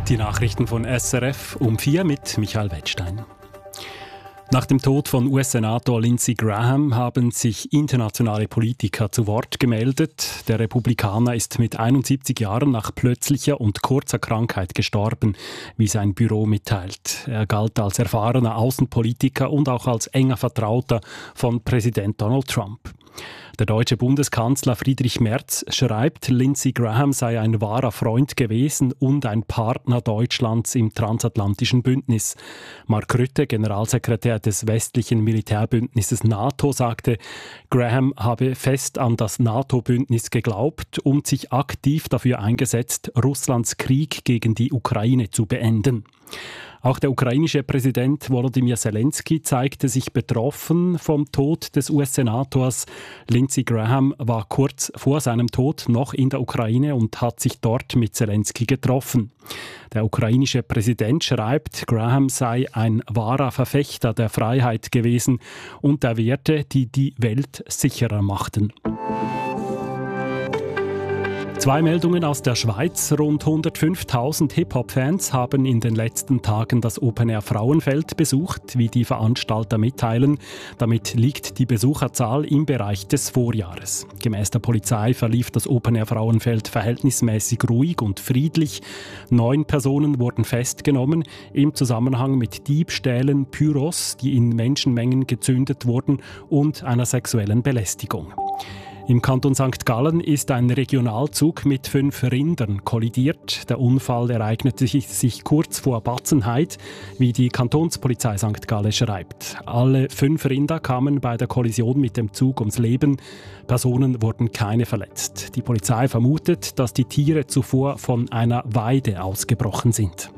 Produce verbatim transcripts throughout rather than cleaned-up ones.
Die Nachrichten von S R F um vier mit Michael Wettstein. Nach dem Tod von U S-Senator Lindsey Graham haben sich internationale Politiker zu Wort gemeldet. Der Republikaner ist mit einundsiebzig Jahren nach plötzlicher und kurzer Krankheit gestorben, wie sein Büro mitteilt. Er galt als erfahrener Außenpolitiker und auch als enger Vertrauter von Präsident Donald Trump. Der deutsche Bundeskanzler Friedrich Merz schreibt, Lindsey Graham sei ein wahrer Freund gewesen und ein Partner Deutschlands im transatlantischen Bündnis. Mark Rutte, Generalsekretär des westlichen Militärbündnisses NATO, sagte, Graham habe fest an das NATO-Bündnis geglaubt und sich aktiv dafür eingesetzt, Russlands Krieg gegen die Ukraine zu beenden. Auch der ukrainische Präsident Volodymyr Zelensky zeigte sich betroffen vom Tod des U S-Senators. Lindsey Graham war kurz vor seinem Tod noch in der Ukraine und hat sich dort mit Zelensky getroffen. Der ukrainische Präsident schreibt, Graham sei ein wahrer Verfechter der Freiheit gewesen und der Werte, die die Welt sicherer machten. Zwei Meldungen aus der Schweiz. Rund hundertfünftausend Hip-Hop-Fans haben in den letzten Tagen das Open-Air Frauenfeld besucht, wie die Veranstalter mitteilen. Damit liegt die Besucherzahl im Bereich des Vorjahres. Gemäss der Polizei verlief das Open-Air Frauenfeld verhältnismäßig ruhig und friedlich. Neun Personen wurden festgenommen im Zusammenhang mit Diebstählen, Pyros, die in Menschenmengen gezündet wurden, und einer sexuellen Belästigung. Im Kanton Sankt Gallen ist ein Regionalzug mit fünf Rindern kollidiert. Der Unfall ereignete sich kurz vor Batzenheid, wie die Kantonspolizei Sankt Gallen schreibt. Alle fünf Rinder kamen bei der Kollision mit dem Zug ums Leben. Personen wurden keine verletzt. Die Polizei vermutet, dass die Tiere zuvor von einer Weide ausgebrochen sind.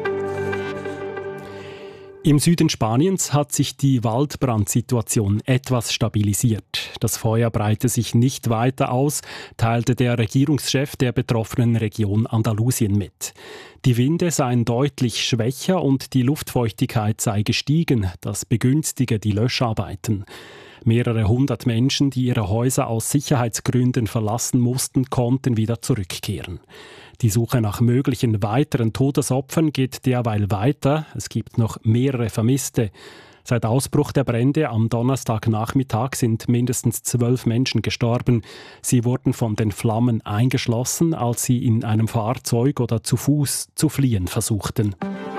Im Süden Spaniens hat sich die Waldbrandsituation etwas stabilisiert. Das Feuer breite sich nicht weiter aus, teilte der Regierungschef der betroffenen Region Andalusien mit. Die Winde seien deutlich schwächer und die Luftfeuchtigkeit sei gestiegen. Das begünstige die Löscharbeiten. Mehrere hundert Menschen, die ihre Häuser aus Sicherheitsgründen verlassen mussten, konnten wieder zurückkehren. Die Suche nach möglichen weiteren Todesopfern geht derweil weiter. Es gibt noch mehrere Vermisste. Seit Ausbruch der Brände am Donnerstagnachmittag sind mindestens zwölf Menschen gestorben. Sie wurden von den Flammen eingeschlossen, als sie in einem Fahrzeug oder zu Fuß zu fliehen versuchten.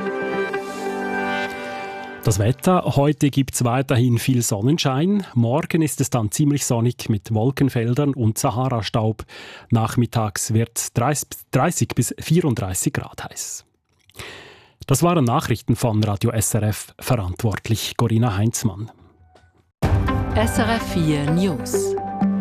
Das Wetter. Heute gibt es weiterhin viel Sonnenschein. Morgen ist es dann ziemlich sonnig mit Wolkenfeldern und Sahara-Staub. Nachmittags wird es dreißig bis vierunddreißig Grad heiß. Das waren Nachrichten von Radio S R F, verantwortlich Corinna Heinzmann. S R F vier News.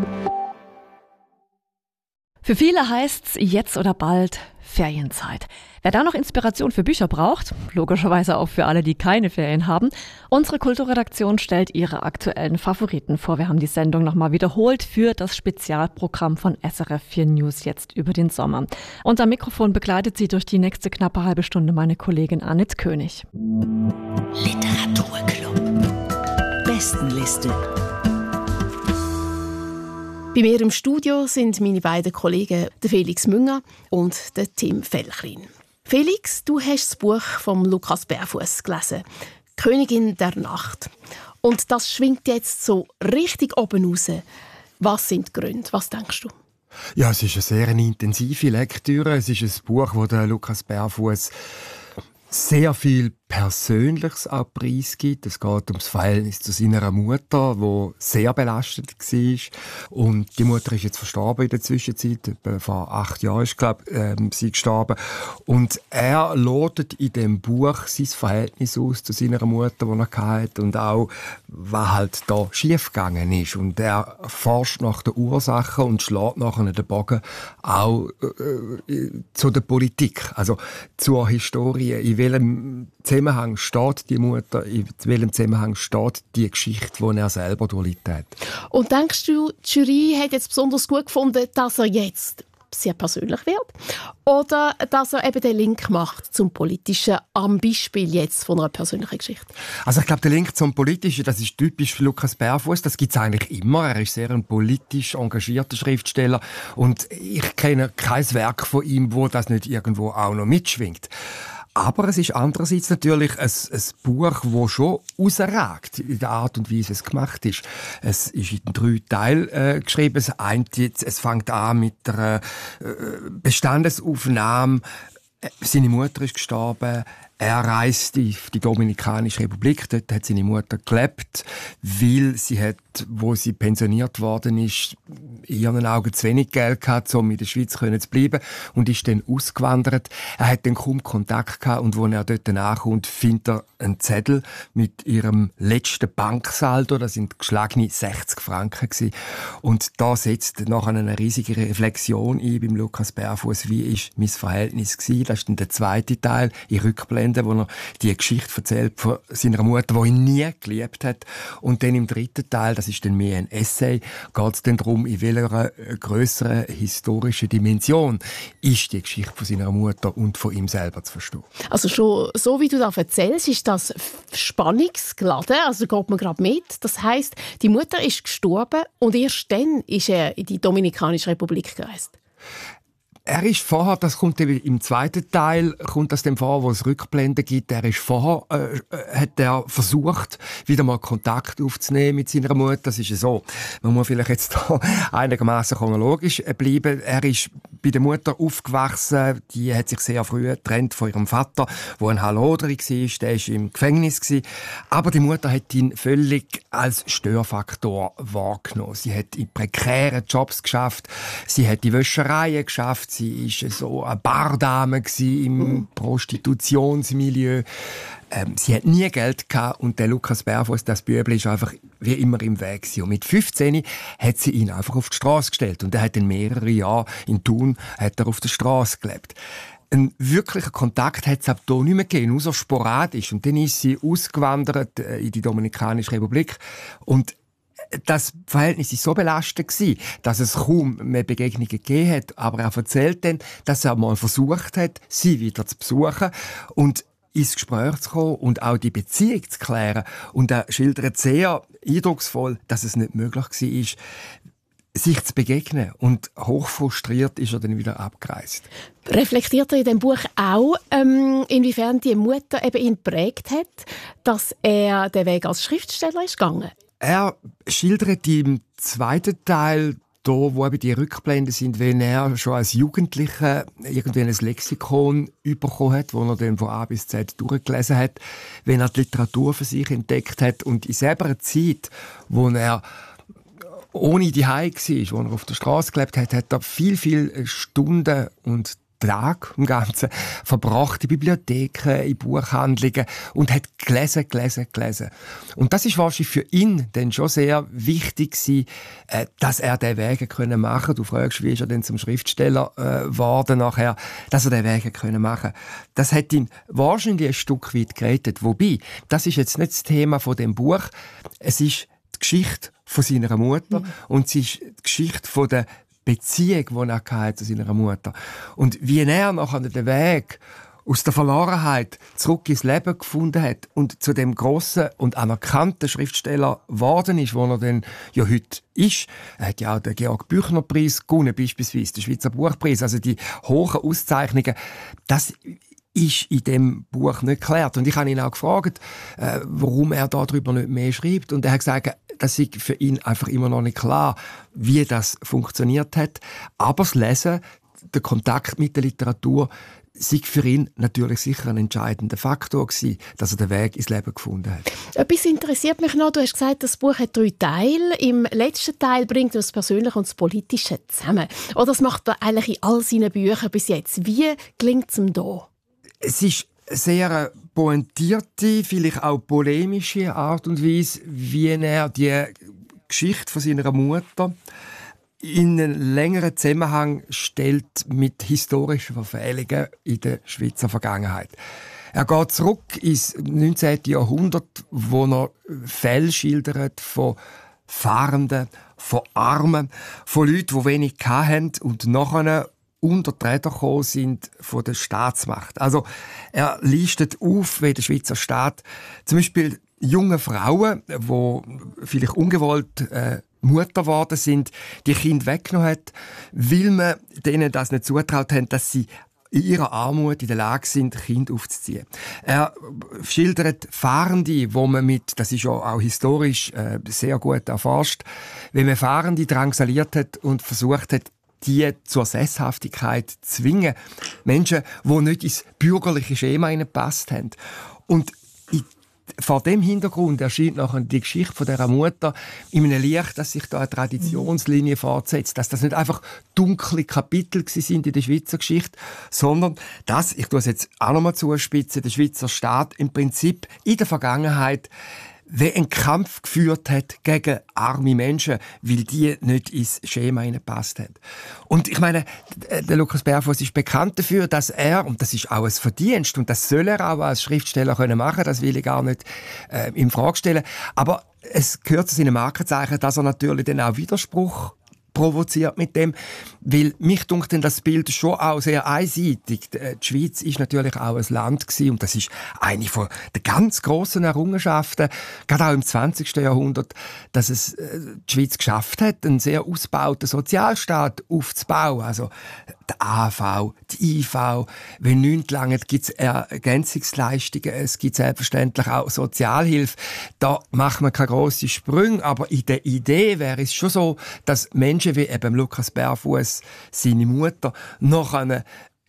Für viele heißt's jetzt oder bald Ferienzeit. Wer da noch Inspiration für Bücher braucht, logischerweise auch für alle, die keine Ferien haben, unsere Kulturredaktion stellt ihre aktuellen Favoriten vor. Wir haben die Sendung nochmal wiederholt für das Spezialprogramm von S R F vier News jetzt über den Sommer. Und am Mikrofon begleitet sie durch die nächste knappe halbe Stunde meine Kollegin Annette König. Literaturclub. Bestenliste. Bei mir im Studio sind meine beiden Kollegen, der Felix Münger und der Tim Felchrin. Felix, du hast das Buch von Lukas Bärfuss gelesen, «Königin der Nacht». Und das schwingt jetzt so richtig oben raus. Was sind die Gründe? Was denkst du? Ja, es ist eine sehr intensive Lektüre. Es ist ein Buch, wo der Lukas Bärfuss sehr viel Persönliches auch preisgibt. Es geht ums Verhältnis zu seiner Mutter, die sehr belastet war. Und die Mutter ist jetzt verstorben in der Zwischenzeit. Etwa vor acht Jahren ist, glaube ich, ähm, sie gestorben. Und er lotet in dem Buch sein Verhältnis aus zu seiner Mutter, die er hatte, und auch, was halt da schiefgegangen ist. Und er forscht nach den Ursachen und schlägt nachher den Bogen auch äh, zu der Politik, also zur Historie. In welchem Zusammenhang steht die Mutter, in welchem Zusammenhang steht die Geschichte, die er selber durchlebt hat. Und denkst du, die Jury hat jetzt besonders gut gefunden, dass er jetzt sehr persönlich wird, oder dass er eben den Link macht zum Politischen, am Beispiel jetzt von einer persönlichen Geschichte? Also ich glaube, der Link zum Politischen, das ist typisch für Lukas Berfuss. Das gibt es eigentlich immer. Er ist sehr ein politisch engagierter Schriftsteller und ich kenne kein Werk von ihm, wo das nicht irgendwo auch noch mitschwingt. Aber es ist andererseits natürlich ein, ein Buch, das schon rausragt in der Art und Weise, es gemacht ist. Es ist in drei Teilen äh, geschrieben. Es, es fängt an mit der äh, Bestandesaufnahme. Seine Mutter ist gestorben. Er reist in die Dominikanische Republik. Dort hat seine Mutter gelebt, weil sie hat, wo sie pensioniert worden ist, in ihren Augen zu wenig Geld gehabt, um in der Schweiz zu bleiben, und ist dann ausgewandert. Er hat dann kaum Kontakt gehabt, und als er dort nachkommt, findet er einen Zettel mit ihrem letzten Banksaldo. Das sind geschlagene sechzig Franken gewesen. Und da setzt nachher eine riesige Reflexion ein beim Lukas Berfuss. Wie ist mein Verhältnis gewesen? Das ist dann der zweite Teil, in Rückblenden, wo er die Geschichte erzählt von seiner Mutter, die ihn nie geliebt hat. Und dann im dritten Teil, das ist dann mehr ein Essay, geht es dann darum, in welcher grösseren historischen Dimension ist die Geschichte von seiner Mutter und von ihm selber zu verstehen. Also schon so, wie du da erzählst, ist das spannungsgeladen, also geht man gerade mit. Das heisst, die Mutter ist gestorben und erst dann ist er in die Dominikanische Republik gereist. Er ist vorher, das kommt eben im zweiten Teil, kommt das dem vor, wo es Rückblenden gibt. Er ist vorher, äh, hat er versucht, wieder mal Kontakt aufzunehmen mit seiner Mutter. Das ist ja so. Man muss vielleicht jetzt da einigermaßen chronologisch bleiben. Er ist bei der Mutter aufgewachsen. Die hat sich sehr früh getrennt von ihrem Vater, der ein Halodri war. Der war im Gefängnis. Aber die Mutter hat ihn völlig als Störfaktor wahrgenommen. Sie hat in prekären Jobs geschafft. Sie hat die Wäschereien geschafft. Sie war so eine Bardame im Prostitutionsmilieu. Ähm, sie hat nie Geld gehabt, und der Lukas Berfuss, das Bübli, ist einfach wie immer im Weg gewesen. Und mit fünfzehn hat sie ihn einfach auf die Straße gestellt. Und er hat in mehrere Jahre in Thun hat er auf der Straße gelebt. Ein wirklicher Kontakt hat es ab hier nicht mehr gegeben, nur so sporadisch. Und dann ist sie ausgewandert in die Dominikanische Republik. Und das Verhältnis war so belastend, dass es kaum mehr Begegnungen gegeben hat. Aber er erzählt dann, dass er mal versucht hat, sie wieder zu besuchen und ins Gespräch zu kommen und auch die Beziehung zu klären. Und er schildert sehr eindrucksvoll, dass es nicht möglich war, sich zu begegnen. Und hochfrustriert ist er dann wieder abgereist. Reflektiert er in dem Buch auch, ähm, inwiefern die Mutter eben ihn geprägt hat, dass er den Weg als Schriftsteller ist gegangen? Er schildert im zweiten Teil, da, wo eben die Rückblenden sind, wenn er schon als Jugendlicher irgendwie ein Lexikon bekommen hat, wo er dann von A bis Z durchgelesen hat, wenn er die Literatur für sich entdeckt hat, und in selber einer Zeit, wo er ohne die Hause war, wo er auf der Straße gelebt hat, hat er viel, viel Stunden und Tag im Ganzen verbracht in Bibliotheken, in Buchhandlungen und hat gelesen, gelesen, gelesen. Und das ist wahrscheinlich für ihn dann schon sehr wichtig gewesen, äh, dass er den Weg können machen. Du fragst, wie ist er denn zum Schriftsteller geworden äh, nachher, dass er den Weg können machen. Das hat ihn wahrscheinlich ein Stück weit gerettet. Wobei, das ist jetzt nicht das Thema von dem Buch. Es ist die Geschichte von seiner Mutter, mhm. und es ist die Geschichte von der Beziehung, die er hatte zu seiner Mutter. Und wie er nachher den Weg aus der Verlorenheit zurück ins Leben gefunden hat und zu dem grossen und anerkannten Schriftsteller geworden ist, wo er dann ja heute ist. Er hat ja auch den Georg-Büchner-Preis gewonnen, beispielsweise den Schweizer Buchpreis, also die hohen Auszeichnungen. Das ist in dem Buch nicht geklärt. Und ich habe ihn auch gefragt, äh, warum er darüber nicht mehr schreibt. Und er hat gesagt, das ist für ihn einfach immer noch nicht klar, wie das funktioniert hat. Aber das Lesen, der Kontakt mit der Literatur, sei für ihn natürlich sicher ein entscheidender Faktor gewesen, dass er den Weg ins Leben gefunden hat. Etwas interessiert mich noch. Du hast gesagt, das Buch hat drei Teile. Im letzten Teil bringt er das Persönliche und das Politische zusammen. Oder das macht er eigentlich in all seinen Büchern bis jetzt. Wie gelingt es ihm da? Es ist eine sehr pointierte, vielleicht auch polemische Art und Weise, wie er die Geschichte von seiner Mutter in einen längeren Zusammenhang stellt mit historischen Verfehlungen in der Schweizer Vergangenheit. Er geht zurück ins neunzehnten Jahrhundert, wo er Fälle schildert von Fahrenden, von Armen, von Leuten, die wenig hatten und nachher unter die Räder gekommen sind von der Staatsmacht. Also er listet auf, wie der Schweizer Staat zum Beispiel junge Frauen, die vielleicht ungewollt äh, Mutter geworden sind, die Kinder weggenommen hat, weil man denen das nicht zutraut hat, dass sie in ihrer Armut in der Lage sind, Kinder aufzuziehen. Er schildert Fahrende, wo man mit, das ist ja auch historisch äh, sehr gut erforscht, wenn man Fahrende drangsaliert hat und versucht hat, die zur Sesshaftigkeit zu zwingen. Menschen, die nicht ins bürgerliche Schema gepasst haben. Und vor dem Hintergrund erscheint nachher die Geschichte von dieser Mutter in einem Licht, dass sich da eine Traditionslinie fortsetzt, dass das nicht einfach dunkle Kapitel sind in der Schweizer Geschichte, sondern dass, ich tue es jetzt auch nochmal zuspitzen, der Schweizer Staat im Prinzip in der Vergangenheit wie einen Kampf geführt hat gegen arme Menschen, weil die nicht ins Schema hineingepasst haben. Und ich meine, der Lukas Berfuss ist bekannt dafür, dass er, und das ist auch ein Verdienst, und das soll er auch als Schriftsteller können machen, das will ich gar nicht äh, in Frage stellen, aber es gehört zu seinem Markenzeichen, dass er natürlich dann auch Widerspruch provoziert mit dem, weil mich dunkt denn das Bild schon auch sehr einseitig. Die Schweiz ist natürlich auch ein Land gewesen, und das ist eine von der ganz grossen Errungenschaften, gerade auch im zwanzigsten Jahrhundert, dass es die Schweiz geschafft hat, einen sehr ausgebauten Sozialstaat aufzubauen. Also der A V, die I V, wenn nichts langt, gibt es Ergänzungsleistungen, es gibt selbstverständlich auch Sozialhilfe. Da macht man keine grossen Sprünge, aber in der Idee wäre es schon so, dass Menschen wie eben Lukas Berfuss, seine Mutter, noch ein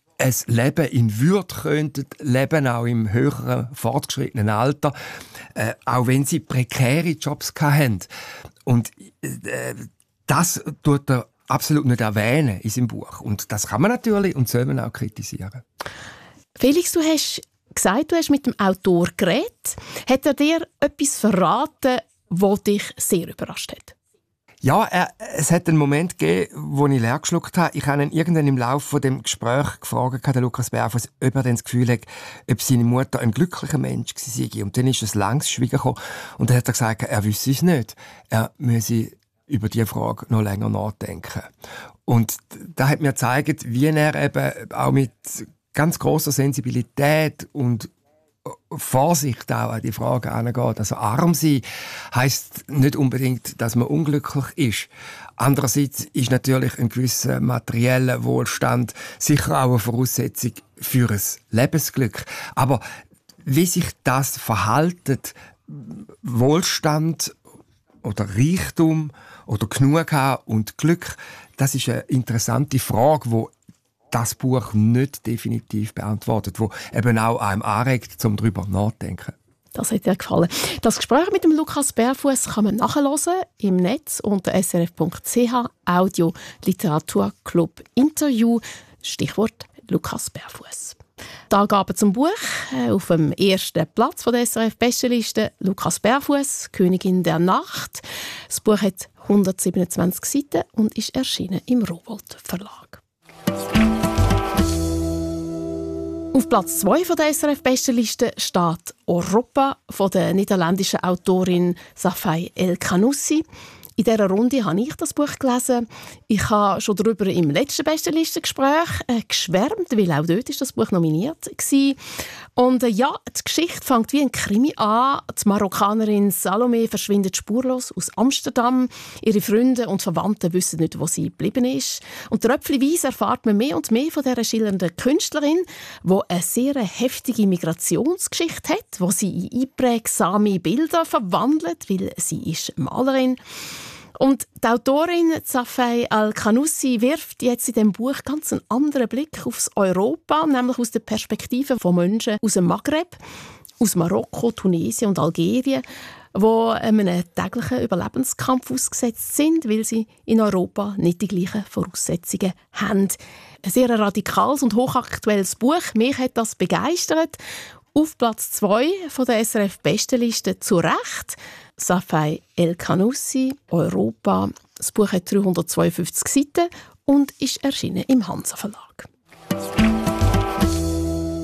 Leben in Würde könnten, leben auch im höheren, fortgeschrittenen Alter, äh, auch wenn sie prekäre Jobs hatten. Und äh, das tut er absolut nicht erwähnen in seinem Buch. Und das kann man natürlich und soll man auch kritisieren. Felix, du hast gesagt, du hast mit dem Autor geredet. Hat er dir etwas verraten, das dich sehr überrascht hat? Ja, er, es hat einen Moment gegeben, wo ich leer geschluckt habe. Ich habe ihn irgendwann im Laufe von dem Gespräch gefragt, den Lukas Berfuss, ob er denn das Gefühl hat, ob seine Mutter ein glücklicher Mensch gewesen sei. Und dann ist es langs Schweigen gekommen. Und dann hat er gesagt, er wüsste es nicht. Er müsse über diese Frage noch länger nachdenken. Und da hat mir gezeigt, wie er eben auch mit ganz grosser Sensibilität und Vorsicht auch an die Frage angeht. Also arm sein heisst nicht unbedingt, dass man unglücklich ist. Andererseits ist natürlich ein gewisser materieller Wohlstand sicher auch eine Voraussetzung für ein Lebensglück. Aber wie sich das verhaltet, Wohlstand oder Reichtum oder genug haben und Glück, das ist eine interessante Frage, die das Buch nicht definitiv beantwortet, wo eben auch einem anregt, um darüber nachzudenken. Das hat dir gefallen. Das Gespräch mit dem Lukas Berfuss kann man nachhören im Netz unter s r f punkt c h Audio Literatur Club Interview. Stichwort Lukas Berfuss. Die Angaben zum Buch auf dem ersten Platz von der S R F-Bestenliste Lukas Berfuss, Königin der Nacht. Das Buch hat hundertsiebenundzwanzig Seiten und ist erschienen im Rowohlt Verlag. Auf Platz zwei von der S R F-Bestenliste steht «Europa» von der niederländischen Autorin Safai El Kanoussi. In dieser Runde habe ich das Buch gelesen. Ich habe schon darüber im letzten Bestenlistengespräch äh, geschwärmt, weil auch dort ist das Buch nominiert war. Und äh, ja, die Geschichte fängt wie ein Krimi an. Die Marokkanerin Salome verschwindet spurlos aus Amsterdam. Ihre Freunde und Verwandten wissen nicht, wo sie geblieben ist. Und tröpfchenweise erfahrt man mehr und mehr von dieser schillernden Künstlerin, die eine sehr heftige Migrationsgeschichte hat, die sie in einprägsame Bilder verwandelt, weil sie ist Malerin. Und die Autorin Safai El Kanoussi wirft jetzt in diesem Buch ganz einen anderen Blick aufs Europa, nämlich aus der Perspektive von Menschen aus dem Maghreb, aus Marokko, Tunesien und Algerien, die einem täglichen Überlebenskampf ausgesetzt sind, weil sie in Europa nicht die gleichen Voraussetzungen haben. Ein sehr radikales und hochaktuelles Buch. Mich hat das begeistert. Auf Platz zwei von der S R F-Bestenliste zu Recht Safai El Kanoussi, Europa. Das Buch hat dreihundertzweiundfünfzig Seiten und ist erschienen im Hansa Verlag.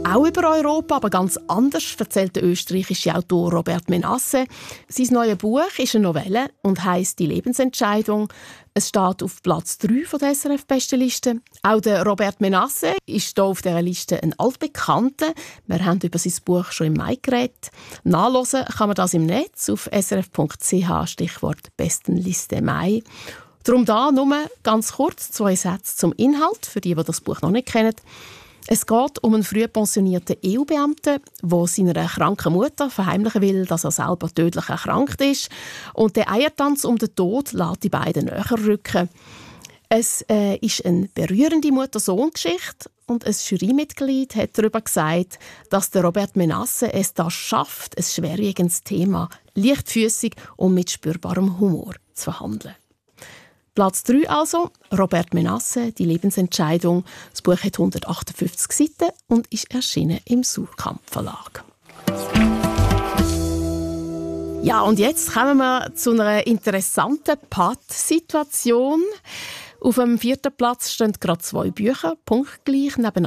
Auch über Europa, aber ganz anders, erzählt der österreichische Autor Robert Menasse. Sein neues Buch ist eine Novelle und heisst «Die Lebensentscheidung». Es steht auf Platz drei von der S R F-Bestenliste. Auch der Robert Menasse ist hier auf dieser Liste ein Altbekannter. Wir haben über sein Buch schon im Mai geredet. Nachlesen kann man das im Netz auf s r f punkt c h, Stichwort «Bestenliste Mai». Darum da nur ganz kurz zwei Sätze zum Inhalt, für die, die das Buch noch nicht kennen. Es geht um einen früh pensionierten E U-Beamten, der seiner kranken Mutter verheimlichen will, dass er selber tödlich erkrankt ist. Und der Eiertanz um den Tod lässt die beiden näher rücken. Es äh, ist eine berührende Mutter-Sohn-Geschichte und ein Jurymitglied hat darüber gesagt, dass der Robert Menasse es da schafft, ein schwerwiegendes Thema leichtfüßig und mit spürbarem Humor zu verhandeln. Platz drei also, Robert Menasse, «Die Lebensentscheidung». Das Buch hat hundertachtundfünfzig Seiten und ist erschienen im Surkamp Verlag. Ja, und jetzt kommen wir zu einer interessanten Pattsituation. Auf dem vierten Platz stehen gerade zwei Bücher, punktgleich nebeneinander.